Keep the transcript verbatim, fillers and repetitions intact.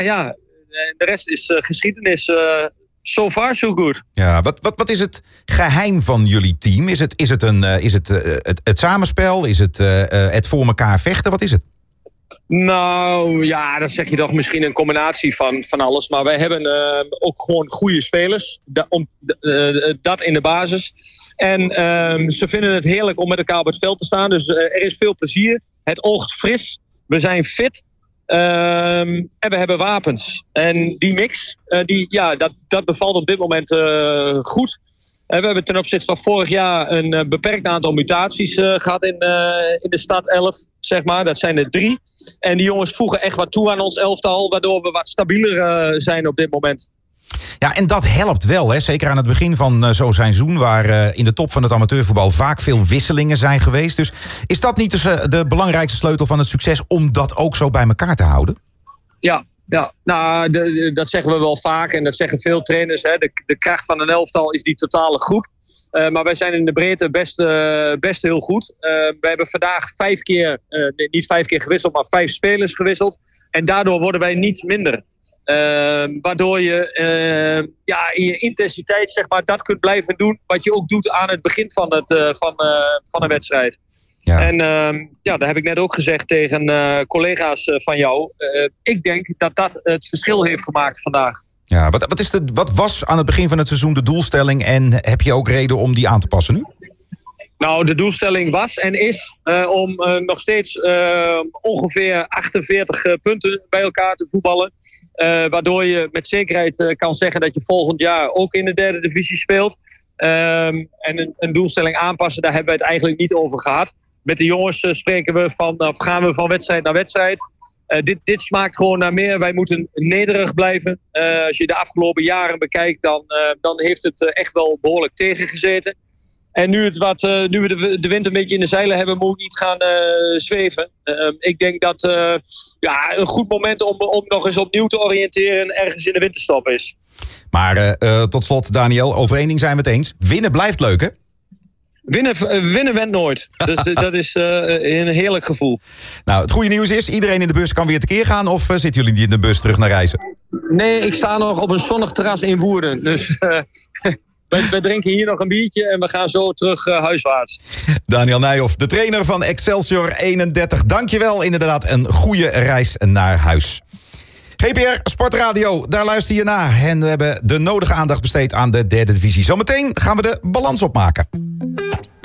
ja, de rest is uh, geschiedenis. Uh, so far, so good. Ja, wat, wat, wat is het geheim van jullie team? Is het, is het, een, uh, is het, uh, het, het samenspel? Is het uh, uh, het voor elkaar vechten? Wat is het? Nou, ja, dan zeg je toch misschien een combinatie van, van alles. Maar wij hebben uh, ook gewoon goede spelers. Da, om, uh, dat in de basis. En uh, ze vinden het heerlijk om met elkaar op het veld te staan. Dus uh, er is veel plezier. Het oogt fris. We zijn fit. Um, en we hebben wapens. En die mix, uh, die, ja, dat, dat bevalt op dit moment uh, goed. Uh, we hebben ten opzichte van vorig jaar een uh, beperkt aantal mutaties uh, gehad in, uh, in de stad elf, zeg maar. Dat zijn er drie. En die jongens voegen echt wat toe aan ons elftal, waardoor we wat stabieler uh, zijn op dit moment. Ja, en dat helpt wel, hè? Zeker aan het begin van uh, zo'n seizoen, waar uh, in de top van het amateurvoetbal vaak veel wisselingen zijn geweest. Dus is dat niet dus, uh, de belangrijkste sleutel van het succes om dat ook zo bij elkaar te houden? Ja, ja. Nou, de, de, dat zeggen we wel vaak en dat zeggen veel trainers. Hè. De, de kracht van een elftal is die totale groep. Uh, maar wij zijn in de breedte best, uh, best heel goed. Uh, we hebben vandaag vijf keer, uh, nee, niet vijf keer gewisseld, maar vijf spelers gewisseld. En daardoor worden wij niet minder. Uh, waardoor je uh, ja, in je intensiteit zeg maar, dat kunt blijven doen wat je ook doet aan het begin van, het, uh, van, uh, van een wedstrijd. Ja. En uh, ja, daar heb ik net ook gezegd tegen uh, collega's uh, van jou. Uh, ik denk dat dat het verschil heeft gemaakt vandaag. Ja, wat, wat, is de, wat was aan het begin van het seizoen de doelstelling en heb je ook reden om die aan te passen nu? Nou, de doelstelling was en is uh, om uh, nog steeds uh, ongeveer achtenveertig uh, punten bij elkaar te voetballen. Uh, waardoor je met zekerheid uh, kan zeggen dat je volgend jaar ook in de derde divisie speelt. Um, en een, een doelstelling aanpassen, daar hebben we het eigenlijk niet over gehad. Met de jongens uh, spreken we van, of gaan we van wedstrijd naar wedstrijd. Uh, dit, dit smaakt gewoon naar meer. Wij moeten nederig blijven. Uh, als je de afgelopen jaren bekijkt, dan, uh, dan heeft het uh, echt wel behoorlijk tegengezeten. En nu, het wat, uh, nu we de, de wind een beetje in de zeilen hebben, moet ik niet gaan uh, zweven. Uh, ik denk dat uh, ja, een goed moment om, om nog eens opnieuw te oriënteren ergens in de winterstop is. Maar uh, uh, tot slot, Daniel, over één ding zijn we het eens. Winnen blijft leuk, hè? Winnen, uh, winnen went nooit. Dus, uh, dat is uh, een heerlijk gevoel. Nou, het goede nieuws is, iedereen in de bus kan weer tekeer gaan. Of uh, zitten jullie niet in de bus terug naar Reizen? Nee, ik sta nog op een zonnig terras in Woerden. Dus uh, wij, wij drinken hier nog een biertje en we gaan zo terug uh, huiswaarts. Daniel Nijhoff, de trainer van Excelsior eenendertig. Dankjewel, inderdaad een goede reis naar huis. G P R Sportradio, daar luister je naar. En we hebben de nodige aandacht besteed aan de derde divisie. Zometeen gaan we de balans opmaken.